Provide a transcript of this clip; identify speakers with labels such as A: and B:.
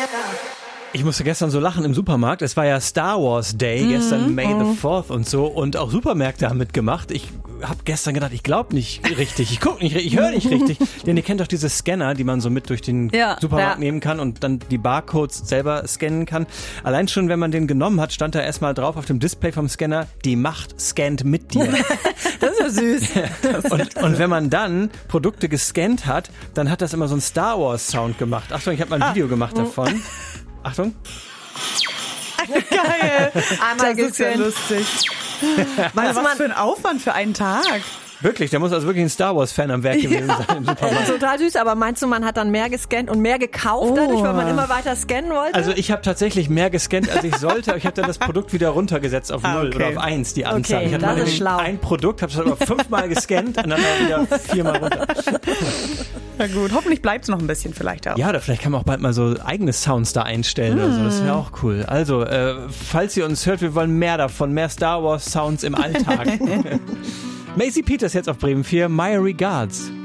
A: Ich musste gestern so lachen im Supermarkt. Es war ja Star Wars Day, gestern May the 4th und so. Und auch Supermärkte haben mitgemacht. Ich habe gestern gedacht, ich glaube nicht richtig, ich gucke nicht richtig, ich höre nicht richtig. Denn ihr kennt doch diese Scanner, die man so mit durch den Supermarkt nehmen kann und dann die Barcodes selber scannen kann. Allein schon, wenn man den genommen hat, stand da erstmal drauf auf dem Display vom Scanner, die Macht scannt mit dir.
B: Das ist ja süß.
A: Und wenn man dann Produkte gescannt hat, dann hat das immer so einen Star Wars Sound gemacht. Achtung, ich habe mal ein Video gemacht davon. Achtung.
B: Geil.
C: Einmal das ist ja lustig. Was für ein Aufwand für einen Tag.
A: Wirklich, da muss also wirklich ein Star Wars-Fan am Werk gewesen sein im Supermarkt.
B: Total süß, aber meinst du, man hat dann mehr gescannt und mehr gekauft dadurch, weil man immer weiter scannen wollte?
A: Also ich habe tatsächlich mehr gescannt, als ich sollte, aber ich habe dann das Produkt wieder runtergesetzt auf 0 oder auf 1, die Anzahl. Ich hatte
B: das ist schlau.
A: ein Produkt, habe es aber 5-mal gescannt und dann wieder 4-mal runter.
C: Na gut, hoffentlich bleibt es noch ein bisschen vielleicht auch.
A: Ja, oder vielleicht kann man auch bald mal so eigene Sounds da einstellen oder so, das wäre auch cool. Also, falls ihr uns hört, wir wollen mehr davon, mehr Star Wars Sounds im Alltag. Maisie Peters jetzt auf Bremen 4, My Regards.